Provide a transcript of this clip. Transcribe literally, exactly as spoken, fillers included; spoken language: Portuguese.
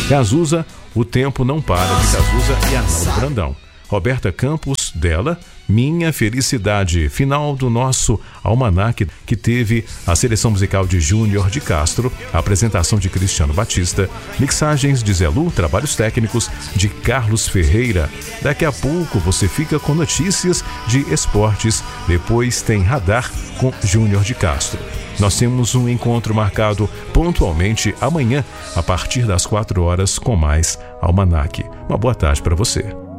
Cazuza, O Tempo Não Para, de Cazuza e Arnaldo Brandão. Roberta Campos, dela, Minha Felicidade, final do nosso almanaque, que teve a seleção musical de Júnior de Castro, a apresentação de Cristiano Batista, mixagens de Zé Lu, trabalhos técnicos de Carlos Ferreira. Daqui a pouco você fica com notícias de esportes, depois tem Radar com Júnior de Castro. Nós temos um encontro marcado pontualmente amanhã, a partir das quatro horas, com mais Almanaque. Uma boa tarde para você.